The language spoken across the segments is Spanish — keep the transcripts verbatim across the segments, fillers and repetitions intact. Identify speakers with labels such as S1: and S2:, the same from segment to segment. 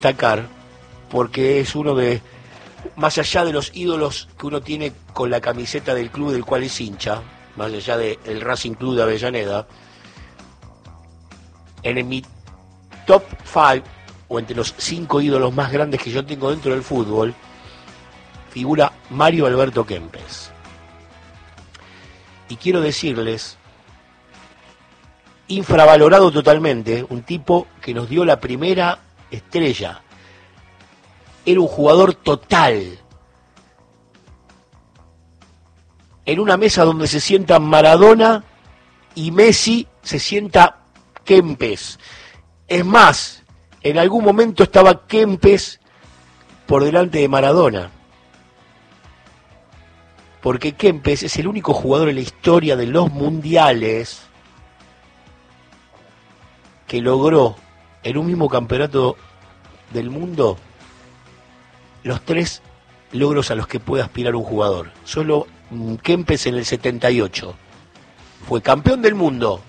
S1: destacar, porque es uno de, más allá de los ídolos que uno tiene con la camiseta del club del cual es hincha, más allá del Racing Club de Avellaneda, en mi top cinco, o entre los cinco ídolos más grandes que yo tengo dentro del fútbol, figura Mario Alberto Kempes. Y quiero decirles, infravalorado totalmente, un tipo que nos dio la primera estrella. Era un jugador total. En una mesa donde se sientan Maradona y Messi, se sienta Kempes. Es más, en algún momento estaba Kempes por delante de Maradona. Porque Kempes es el único jugador en la historia de los mundiales que logró en un mismo campeonato del mundo los tres logros a los que puede aspirar un jugador. Solo Kempes en el setenta y ocho fue campeón del mundo,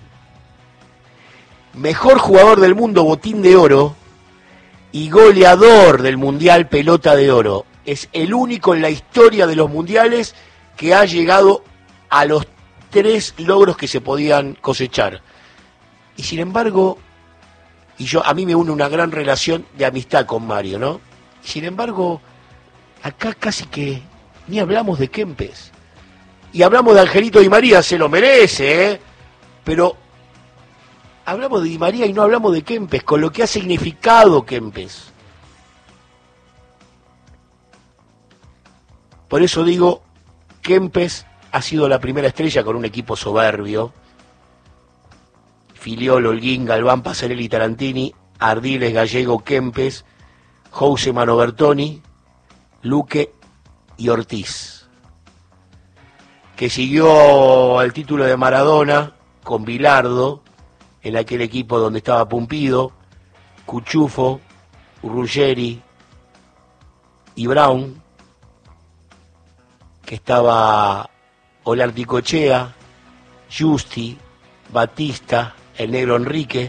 S1: mejor jugador del mundo, botín de oro, y goleador del mundial, pelota de oro. Es el único en la historia de los mundiales que ha llegado a los tres logros que se podían cosechar. Y sin embargo, y yo a mí me une una gran relación de amistad con Mario, ¿no? Sin embargo, acá casi que ni hablamos de Kempes. Y hablamos de Angelito Di María, se lo merece, ¿eh? Pero hablamos de Di María y no hablamos de Kempes, con lo que ha significado Kempes. Por eso digo, Kempes ha sido la primera estrella con un equipo soberbio. Filiol, Holguín, Galván, Pasarelli, Tarantini, Ardiles, Gallego, Kempes, Jose Manobertoni, Luque y Ortiz. Que siguió al título de Maradona con Bilardo, en aquel equipo donde estaba Pumpido, Cuchufo, Ruggeri y Brown, que estaba Olarticochea, Justi, Batista, el negro Enrique,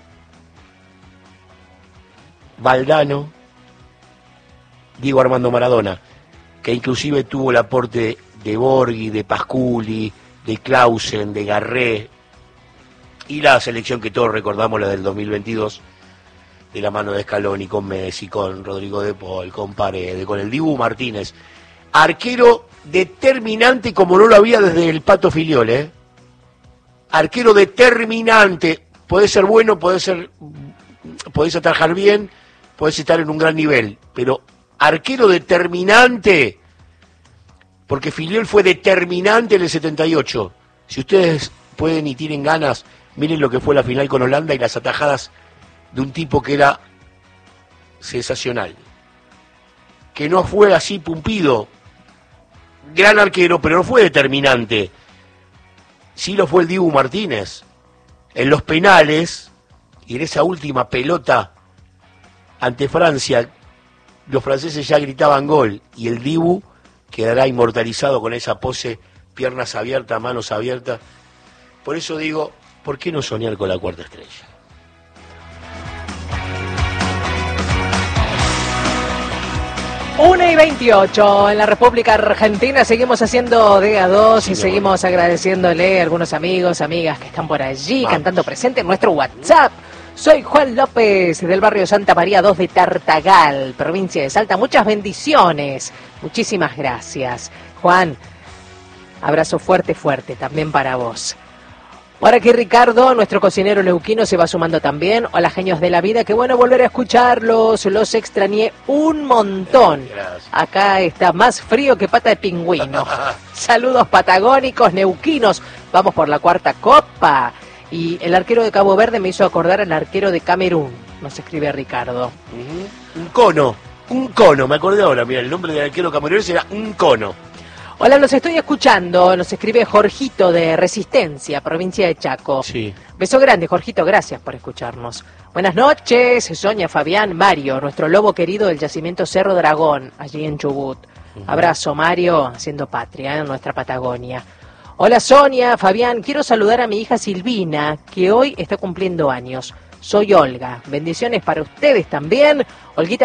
S1: Valdano, Diego Armando Maradona, que inclusive tuvo el aporte de Borghi, de Pasculi, de Clausen, de Garré, y la selección que todos recordamos, la del dos mil veintidós, de la mano de Scaloni, con Messi, con Rodrigo de Paul, con Paredes, con el Dibu Martínez. Arquero determinante como no lo había desde el Pato Filiol, ¿eh? Arquero determinante. Podés ser bueno, podés ser, podés atajar bien, podés estar en un gran nivel, pero arquero determinante, porque Filiol fue determinante en el setenta y ocho. Si ustedes pueden y tienen ganas, miren lo que fue la final con Holanda y las atajadas de un tipo que era sensacional. Que no fue así Pumpido, gran arquero, pero no fue determinante. Sí lo fue el Dibu Martínez. En los penales, y en esa última pelota ante Francia, los franceses ya gritaban gol, y el Dibu quedará inmortalizado con esa pose, piernas abiertas, manos abiertas. Por eso digo, ¿por qué no soñar con la cuarta estrella?
S2: una y veintiocho en la República Argentina, seguimos haciendo D A dos y seguimos agradeciéndole a algunos amigos, amigas que están por allí, Vamos. cantando presente en nuestro WhatsApp. Soy Juan López, del barrio Santa María dos de Tartagal, provincia de Salta. Muchas bendiciones, muchísimas gracias. Juan, abrazo fuerte, fuerte, también para vos. Por aquí Ricardo, nuestro cocinero neuquino, se va sumando también. Hola, genios de la vida, qué bueno volver a escucharlos, los extrañé un montón.
S1: Gracias.
S2: Acá está más frío que pata de pingüino. Saludos patagónicos, neuquinos, vamos por la cuarta copa. Y el arquero de Cabo Verde me hizo acordar al arquero de Camerún, nos escribe Ricardo.
S1: Uh-huh. Un cono, un cono, me acordé ahora, mira, el nombre del arquero camerunés era un cono.
S2: Hola, los estoy escuchando, nos escribe Jorgito de Resistencia, provincia de Chaco.
S1: Sí.
S2: Beso grande, Jorgito, gracias por escucharnos. Buenas noches, Sonia, Fabián, Mario, nuestro lobo querido del yacimiento Cerro Dragón, allí en Chubut. Uh-huh. Abrazo, Mario, haciendo patria en nuestra Patagonia. Hola, Sonia, Fabián, quiero saludar a mi hija Silvina, que hoy está cumpliendo años. Soy Olga. Bendiciones para ustedes también. Olguita